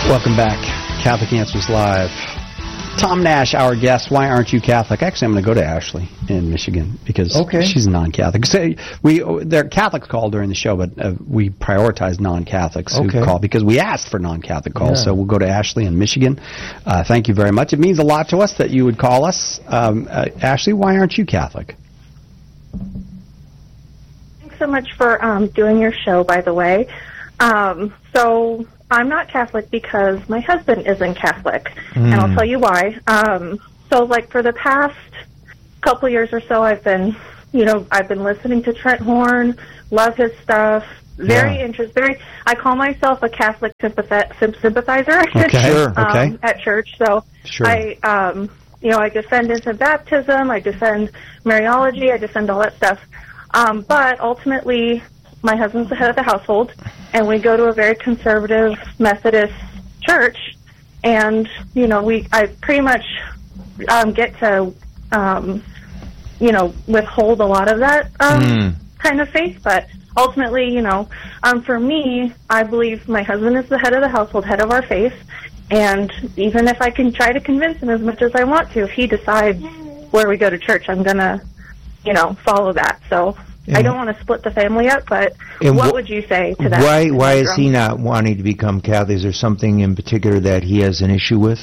Welcome back. Catholic Answers Live. Tom Nash, our guest. Why aren't you Catholic? Actually, I'm going to go to Ashley in Michigan because she's non-Catholic. There are Catholics call during the show, but we prioritize non-Catholics who call because we asked for non-Catholic calls. So we'll go to Ashley in Michigan. Thank you very much. It means a lot to us that you would call us. Ashley, why aren't you Catholic? Thanks so much for doing your show, by the way. So I'm not Catholic because my husband isn't Catholic, and I'll tell you why. So, like, for the past couple years or so, I've been listening to Trent Horn, love his stuff, very interested. I call myself a Catholic sympathizer at church. So I defend infant baptism, I defend Mariology, I defend all that stuff. But ultimately, my husband's the head of the household, and we go to a very conservative Methodist church, and I pretty much get to withhold a lot of that kind of faith. But ultimately, for me, I believe my husband is the head of the household, head of our faith, and even if I can try to convince him as much as I want to, if he decides where we go to church, I'm gonna follow that. So I don't want to split the family up, but what would you say to that? Why is he not wanting to become Catholic? Is there something in particular that he has an issue with?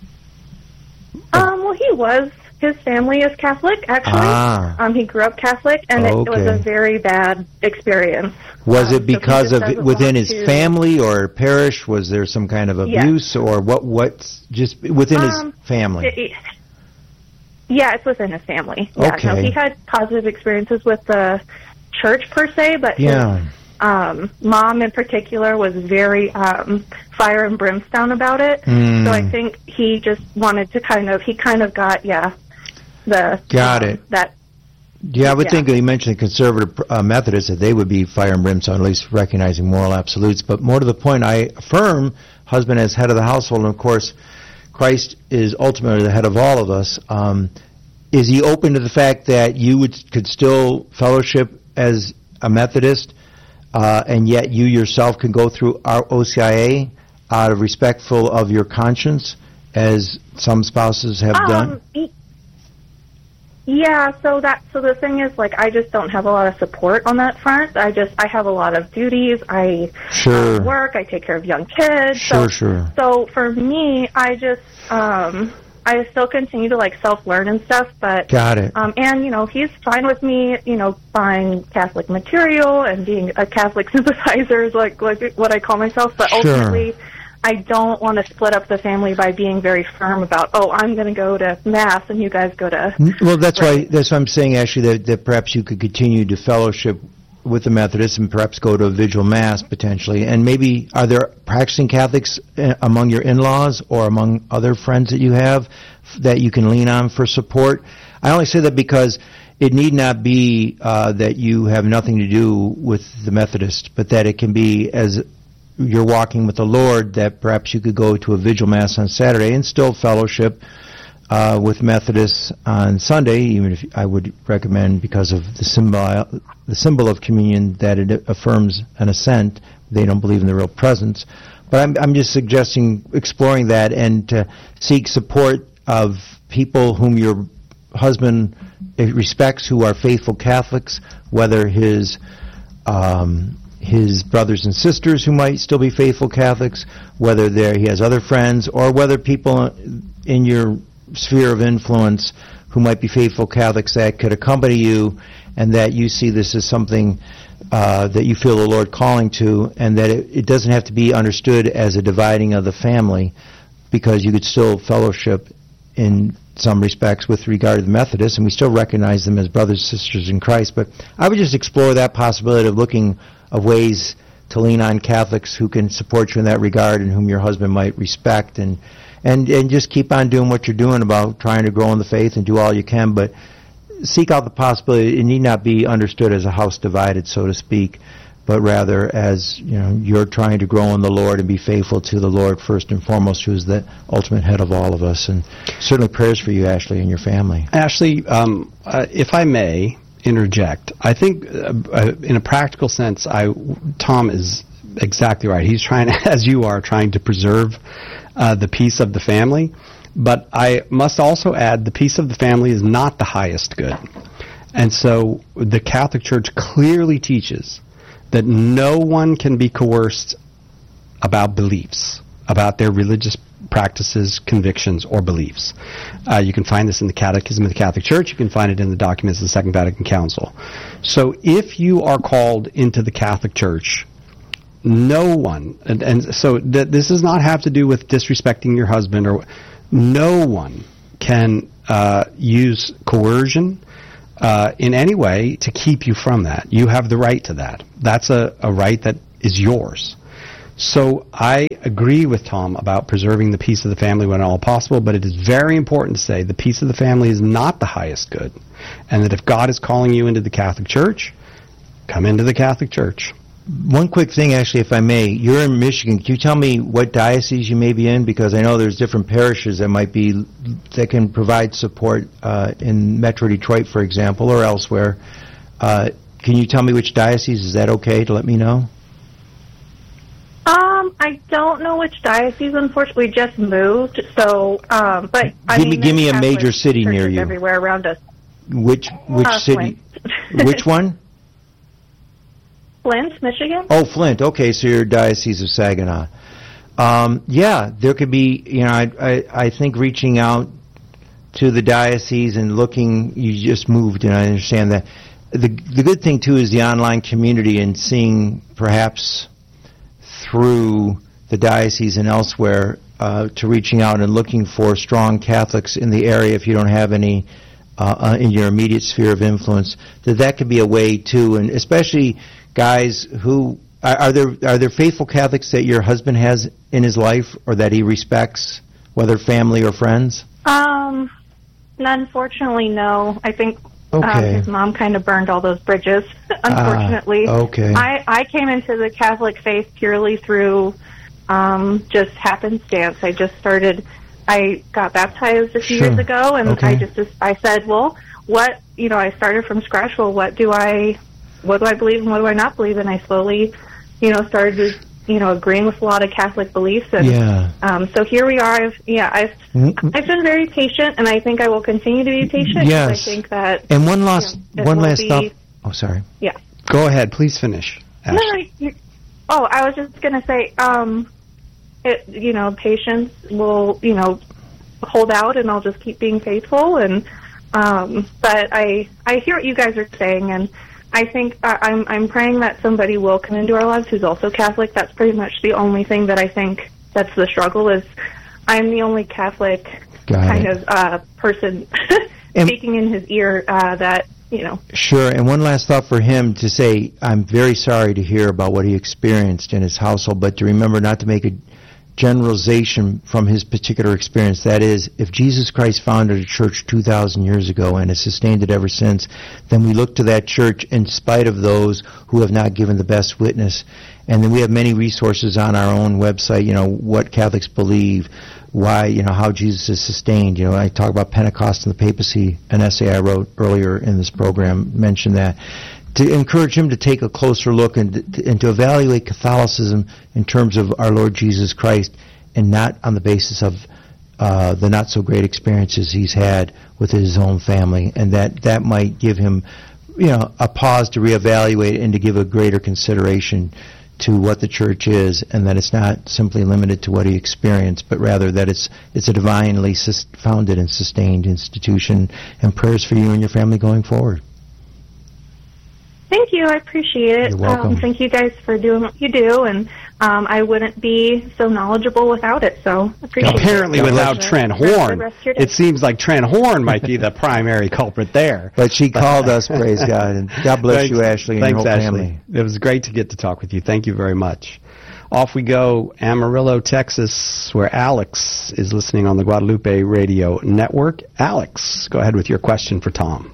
Well, his family is Catholic, actually. He grew up Catholic, and it was a very bad experience. Was it because of within his family or parish? Was there some kind of abuse, or what's just within his family? It's within his family. No, he had positive experiences with the church per se, but his mom in particular was very fire and brimstone about it. So I think he just wanted to got that. Yeah, I would think he mentioned the conservative Methodists, that they would be fire and brimstone, at least recognizing moral absolutes. But more to the point, I affirm husband as head of the household, and of course, Christ is ultimately the head of all of us. Is he open to the fact that you could still fellowship as a Methodist, and yet you yourself can go through our OCIA out of respectful of your conscience, as some spouses have done? Yeah, so the thing is, like, I just don't have a lot of support on that front. I have a lot of duties. I work. I take care of young kids. So for me, I just I still continue to self-learn and stuff. But got it. And he's fine with me, buying Catholic material and being a Catholic sympathizer, like what I call myself. But ultimately, I don't want to split up the family by being very firm about, I'm going to go to Mass and you guys go to... Well, that's why I'm saying, actually, that perhaps you could continue to fellowship with the Methodists and perhaps go to a vigil Mass, potentially. And maybe, are there practicing Catholics among your in-laws or among other friends that you have that you can lean on for support? I only say that because it need not be that you have nothing to do with the Methodist, but that it can be, as you're walking with the Lord, that perhaps you could go to a vigil Mass on Saturday and still fellowship with Methodists on Sunday, even if I would recommend, because of the symbol of communion, that it affirms an assent. They don't believe in the real presence. But I'm just suggesting exploring that and to seek support of people whom your husband respects, who are faithful Catholics, whether his brothers and sisters who might still be faithful Catholics, whether he has other friends, or whether people in your sphere of influence who might be faithful Catholics that could accompany you, and that you see this as something that you feel the Lord calling to, and that it doesn't have to be understood as a dividing of the family, because you could still fellowship in some respects with regard to the Methodists, and we still recognize them as brothers and sisters in Christ. But I would just explore that possibility of looking of ways to lean on Catholics who can support you in that regard and whom your husband might respect, and just keep on doing what you're doing about trying to grow in the faith and do all you can, but seek out the possibility. It need not be understood as a house divided, so to speak, but rather as, you're trying to grow in the Lord and be faithful to the Lord first and foremost, who is the ultimate head of all of us. And certainly prayers for you, Ashley, and your family. Ashley, if I may interject, I think in a practical sense, Tom is exactly right. He's trying, as you are, trying to preserve the peace of the family. But I must also add, the peace of the family is not the highest good. And so the Catholic Church clearly teaches that no one can be coerced about beliefs, about their religious practices, convictions, or beliefs. You can find this in the Catechism of the Catholic Church. You can find it in the documents of the Second Vatican Council. So if you are called into the Catholic Church, no one, and so this does not have to do with disrespecting your husband, or no one can use coercion in any way to keep you from that. You have the right to that. That's a right that is yours. So I agree with Tom about preserving the peace of the family when at all possible, but it is very important to say the peace of the family is not the highest good, and that if God is calling you into the Catholic Church, come into the Catholic Church. One quick thing, actually, if I may. You're in Michigan. Can you tell me what diocese you may be in? Because I know there's different parishes that can provide support in Metro Detroit, for example, or elsewhere. Can you tell me which diocese? Is that okay to let me know? I don't know which diocese. Unfortunately, we just moved. So, but give me a major city near you. Everywhere around us. Which city? Which one? Flint, Michigan. Oh, Flint. Okay, so you're Diocese of Saginaw. Yeah, there could be, I think reaching out to the diocese and looking, you just moved, and I understand that. The good thing, too, is the online community and seeing perhaps through the diocese and elsewhere to reaching out and looking for strong Catholics in the area if you don't have any in your immediate sphere of influence, that could be a way, too, and especially guys who are there faithful Catholics that your husband has in his life or that he respects, whether family or friends? Unfortunately, no. I think his mom kind of burned all those bridges, unfortunately. Okay. I came into the Catholic faith purely through just happenstance. I got baptized a few years ago, and I said, well, what, I started from scratch. Well, what do I believe and what do I not believe? And I slowly, started, agreeing with a lot of Catholic beliefs. And so here we are. I've been very patient, and I think I will continue to be patient. Yes. I think that. And one last thought. Oh, sorry. Yeah. Go ahead. Please finish. Ashley. No, I was just going to say, patience will, hold out, and I'll just keep being faithful. And but I hear what you guys are saying, and I think I'm praying that somebody will come into our lives who's also Catholic. That's pretty much the only thing that I think that's the struggle is I'm the only Catholic person speaking in his ear that, Sure, and one last thought for him to say, I'm very sorry to hear about what he experienced in his household, but to remember not to make a generalization from his particular experience. That is, if Jesus Christ founded a church 2,000 years ago and has sustained it ever since, then we look to that church in spite of those who have not given the best witness. And then we have many resources on our own website, what Catholics believe, why, how Jesus is sustained. I talk about Pentecost and the papacy, an essay I wrote earlier in this program mentioned that. To encourage him to take a closer look and to evaluate Catholicism in terms of our Lord Jesus Christ and not on the basis of the not-so-great experiences he's had with his own family. And that might give him, a pause to reevaluate and to give a greater consideration to what the church is, and that it's not simply limited to what he experienced, but rather that it's a divinely founded and sustained institution, and prayers for you and your family going forward. Thank you. I appreciate it. You're welcome. Thank you guys for doing what you do, and I wouldn't be so knowledgeable without it, so I appreciate it. Apparently without Trent Horn. It seems like Trent Horn might be the primary culprit there. But she called us, praise God, and God bless you, Ashley, and your whole family. It was great to get to talk with you. Thank you very much. Off we go, Amarillo, Texas, where Alex is listening on the Guadalupe Radio Network. Alex, go ahead with your question for Tom.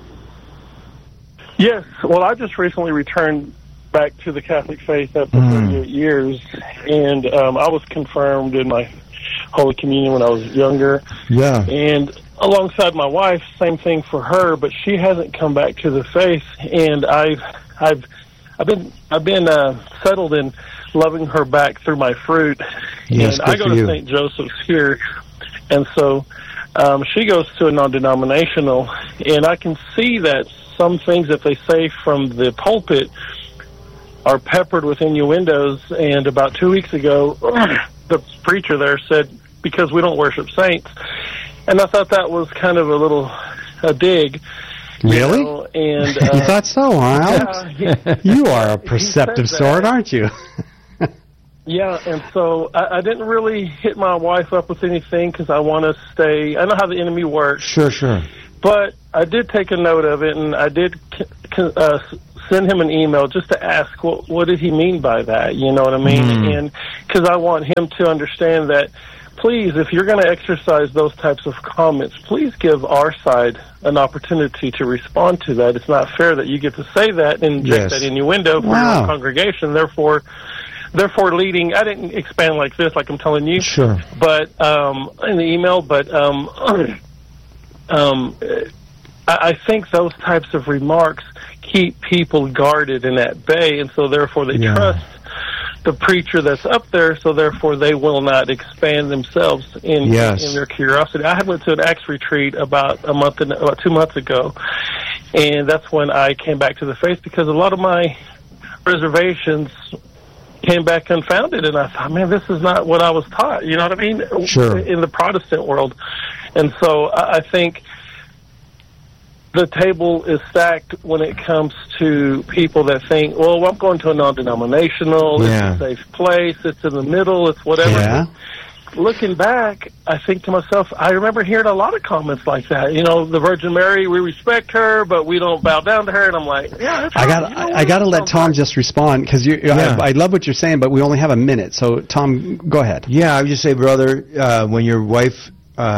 Yes, well, I just recently returned back to the Catholic faith after 38 years, and I was confirmed in my Holy Communion when I was younger. Yeah. And alongside my wife, same thing for her, but she hasn't come back to the faith, and I've been settled in loving her back through my fruit. Yes, and I go to St. Joseph's here, and so she goes to a non-denominational, and I can see that some things that they say from the pulpit are peppered with innuendos. And about 2 weeks ago, the preacher there said, because we don't worship saints. And I thought that was kind of a dig. Really? You know, and, you thought so, huh, Alex? You are a perceptive sort, aren't you? Yeah, and so I didn't really hit my wife up with anything because I want to stay. I know how the enemy works. Sure. But I did take a note of it, and I did send him an email just to ask what did he mean by that. You know what I mean? And because I want him to understand that. Please, if you're going to exercise those types of comments, please give our side an opportunity to respond to that. It's not fair that you get to say that and inject that innuendo for your own congregation. Therefore leading. I didn't expand like this, like I'm telling you. Sure. But in the email, but I think those types of remarks keep people guarded and at bay, and so therefore they trust the preacher that's up there, so therefore they will not expand themselves in their curiosity. I went to an Acts retreat about 2 months ago, and that's when I came back to the faith because a lot of my reservations came back unfounded, and I thought, man, this is not what I was taught. You know what I mean? Sure. In the Protestant world. And so I think the table is stacked when it comes to people that think, well, I'm going to a non-denominational, it's a safe place, it's in the middle, it's whatever. Yeah. Looking back, I think to myself, I remember hearing a lot of comments like that. You know, the Virgin Mary, we respect her, but we don't bow down to her. And I'm like, yeah, that's right. I got to let Tom just respond because I love what you're saying, but we only have a minute. So, Tom, go ahead. Yeah, I would just say, brother, when your wife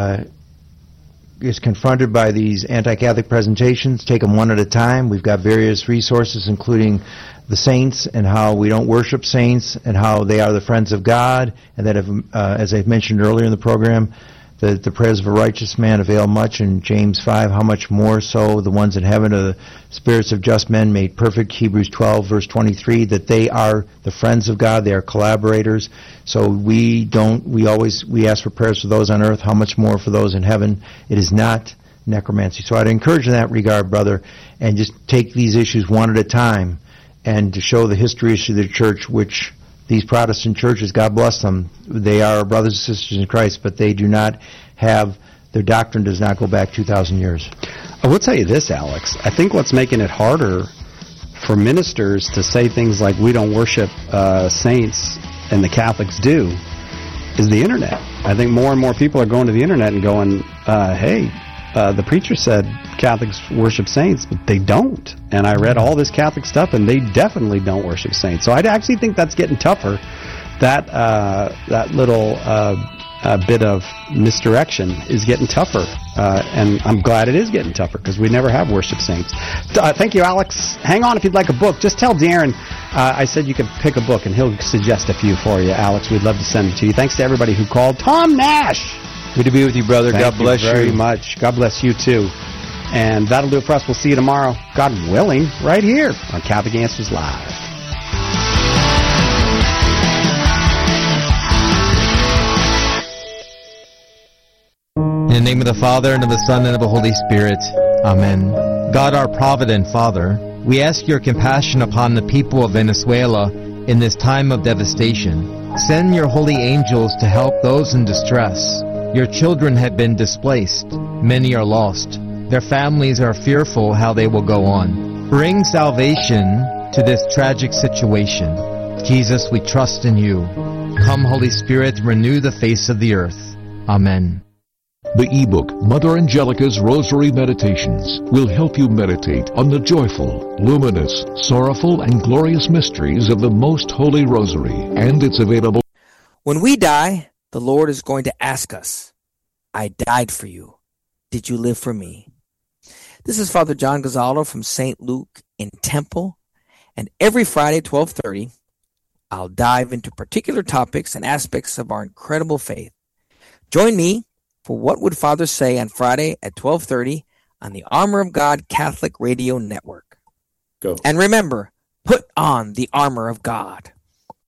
is confronted by these anti-Catholic presentations, take them one at a time. We've got various resources, including the saints and how we don't worship saints and how they are the friends of God, and that, as I mentioned earlier in the program, the prayers of a righteous man avail much, in James 5, how much more so the ones in heaven are the spirits of just men made perfect, Hebrews 12, verse 23, that they are the friends of God, they are collaborators. So we ask for prayers for those on earth, how much more for those in heaven. It is not necromancy. So I'd encourage in that regard, brother, and just take these issues one at a time, and to show the history of the church, which these Protestant churches, God bless them, they are brothers and sisters in Christ, but they do not have, their doctrine does not go back 2,000 years. I will tell you this, Alex. I think what's making it harder for ministers to say things like we don't worship saints and the Catholics do is the Internet. I think more and more people are going to the Internet and going, hey, the preacher said Catholics worship saints, but they don't. And I read all this Catholic stuff, and they definitely don't worship saints. So I actually think that's getting tougher. That little bit of misdirection is getting tougher. And I'm glad it is getting tougher, because we never have worship saints. Thank you, Alex. Hang on if you'd like a book. Just tell Darren I said you could pick a book, and he'll suggest a few for you, Alex. We'd love to send it to you. Thanks to everybody who called. Tom Nash! Good to be with you, brother. God bless you very much. God bless you, too. And that'll do it for us. We'll see you tomorrow, God willing, right here on Catholic Answers Live. In the name of the Father, and of the Son, and of the Holy Spirit. Amen. God, our provident Father, we ask your compassion upon the people of Venezuela in this time of devastation. Send your holy angels to help those in distress. Your children have been displaced. Many are lost. Their families are fearful how they will go on. Bring salvation to this tragic situation. Jesus, we trust in you. Come, Holy Spirit, renew the face of the earth. Amen. The ebook, Mother Angelica's Rosary Meditations, will help you meditate on the joyful, luminous, sorrowful, and glorious mysteries of the Most Holy Rosary, and it's available. When we die, the Lord is going to ask us, I died for you. Did you live for me? This is Father John Gonzalo from St. Luke in Temple, and every Friday, 12:30, I'll dive into particular topics and aspects of our incredible faith. Join me for What Would Father Say on Friday at 12:30 on the Armor of God Catholic Radio Network. Go. And remember, put on the armor of God.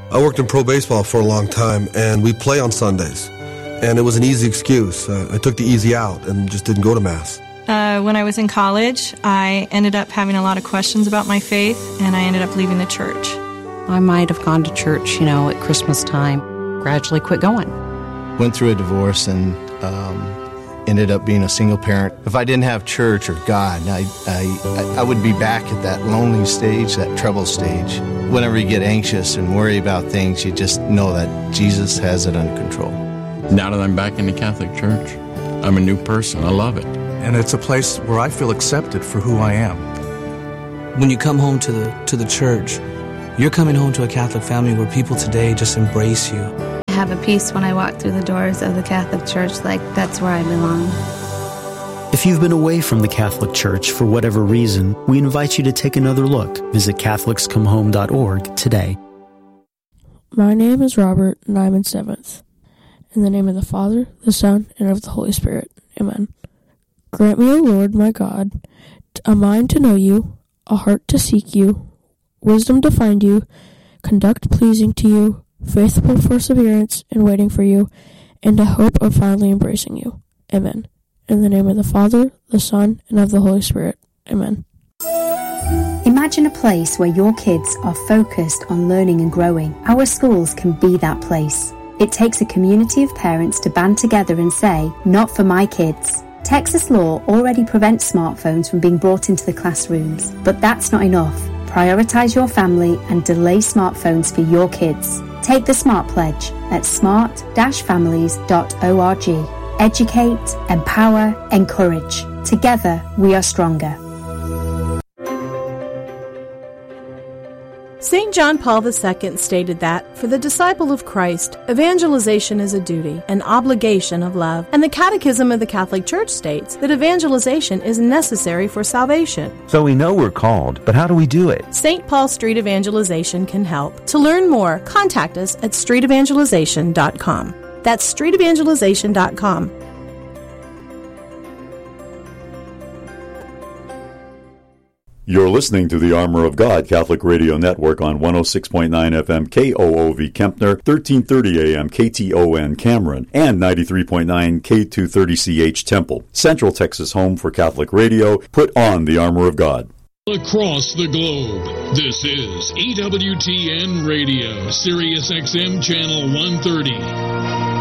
I worked in pro baseball for a long time, and we play on Sundays. And it was an easy excuse. I took the easy out and just didn't go to Mass. When I was in college, I ended up having a lot of questions about my faith, and I ended up leaving the church. I might have gone to church, at Christmas time, gradually quit going. Went through a divorce and ended up being a single parent. If I didn't have church or God, I would be back at that lonely stage, that trouble stage. Whenever you get anxious and worry about things, you just know that Jesus has it under control. Now that I'm back in the Catholic Church, I'm a new person. I love it. And it's a place where I feel accepted for who I am. When you come home to the church, you're coming home to a Catholic family where people today just embrace you. I have a peace when I walk through the doors of the Catholic Church, like that's where I belong. If you've been away from the Catholic Church for whatever reason, we invite you to take another look. Visit CatholicsComeHome.org today. My name is Robert, and I'm in 7th. In the name of the Father, the Son, and of the Holy Spirit. Amen. Grant me, O Lord, my God, a mind to know you, a heart to seek you, wisdom to find you, conduct pleasing to you, faithful perseverance in waiting for you, and a hope of finally embracing you. Amen. In the name of the Father, the Son, and of the Holy Spirit. Amen. Imagine a place where your kids are focused on learning and growing. Our schools can be that place. It takes a community of parents to band together and say, not for my kids. Texas law already prevents smartphones from being brought into the classrooms, but that's not enough. Prioritize your family and delay smartphones for your kids. Take the Smart Pledge at smart-families.org. Educate, empower, encourage. Together, we are stronger. St. John Paul II stated that, for the disciple of Christ, evangelization is a duty, an obligation of love, and the Catechism of the Catholic Church states that evangelization is necessary for salvation. So we know we're called, but how do we do it? St. Paul Street Evangelization can help. To learn more, contact us at streetevangelization.com. That's streetevangelization.com. You're listening to the Armor of God Catholic Radio Network on 106.9 FM KOOV Kempner, 1330 AM KTON Cameron, and 93.9 K230CH Temple. Central Texas home for Catholic radio. Put on the Armor of God. Across the globe, this is EWTN Radio, Sirius XM Channel 130.